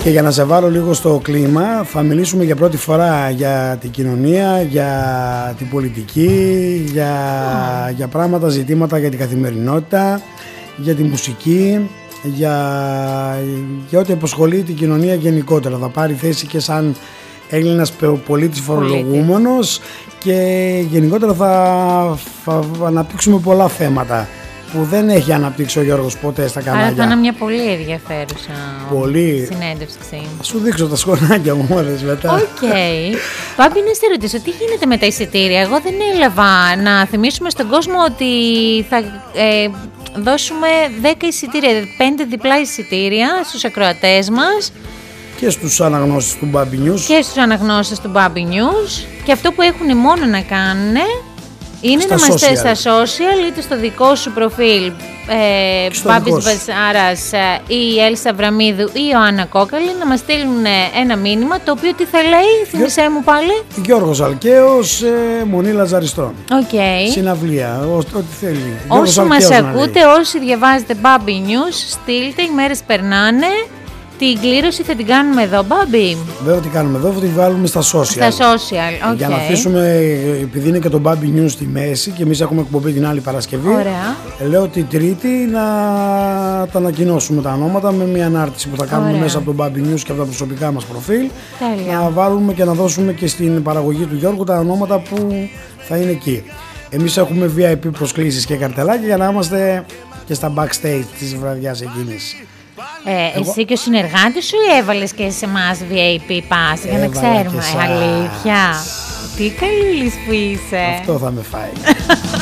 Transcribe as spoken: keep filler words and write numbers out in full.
Και για να σε βάλω λίγο στο κλίμα, θα μιλήσουμε για πρώτη φορά για την κοινωνία, για την πολιτική, για, oh. για πράγματα, ζητήματα για την καθημερινότητα, για τη μουσική, για, για ό,τι απασχολεί την κοινωνία γενικότερα. Θα πάρει θέση και σαν Έλληνας πολίτης φορολογούμενος και γενικότερα θα, θα αναπτύξουμε πολλά θέματα που δεν έχει αναπτύξει ο Γιώργος ποτέ στα κανάλια. Άρα θα είναι μια πολύ ενδιαφέρουσα πολύ... συνέντευξη. Θα σου δείξω τα σκονάκια μου όλες μετά. Οκ. Okay. Πάμπη, να σε ρωτήσω, τι γίνεται με τα εισιτήρια? Εγώ δεν έλαβα. Να θυμίσουμε στον κόσμο ότι θα ε, δώσουμε δέκα εισιτήρια, πέντε διπλά εισιτήρια στους ακροατές μας. Και στους αναγνώστες του Μπάμπι News. Και στους αναγνώστες του Μπάμπι News. Και αυτό που έχουν μόνο να κάνουν είναι στα να μας στέλνουν στα social, είτε στο δικό σου προφίλ ε, Μπάμπης Μπασάρας ή η Έλσα Βραμίδου ή η Άννα Κόκαλη, να μας στείλουν ένα μήνυμα το οποίο τι θα λέει, θυμίσέ μου πάλι. Γιώργος Αλκαίος, ε, Μονή Λαζαριστών. Okay. Συναυλία, ό, ό,τι θέλει. Όσοι μας ακούτε, όσοι διαβάζετε Μπάμπι News, στείλτε, οι μέρες περνάνε. Την κλήρωση θα την κάνουμε εδώ, Μπάμπη. Βέβαια την κάνουμε εδώ, θα την βάλουμε στα social. Στα social, okay. Για να αφήσουμε, επειδή είναι και το Μπάμπι News στη μέση και εμείς έχουμε εκπομπή την άλλη Παρασκευή. Ωραία. Λέω την Τρίτη να τα ανακοινώσουμε τα ονόματα με μια ανάρτηση που θα κάνουμε. Ωραία. Μέσα από το Μπάμπι News και από τα προσωπικά μας προφίλ. Τέλεια. Να βάλουμε και να δώσουμε και στην παραγωγή του Γιώργου τα ονόματα που θα είναι εκεί. Εμείς έχουμε βι άι πι προσκλήσεις και καρτελάκια για να είμαστε και στα backstage της βραδιάς εκείνης. Ε, Εγώ... Εσύ και ο συνεργάτης σου ή έβαλες και σε εμάς βι άι πι pass για να ξέρουμε? Αλήθεια. Τι καλούλης που είσαι. Αυτό θα με φάει.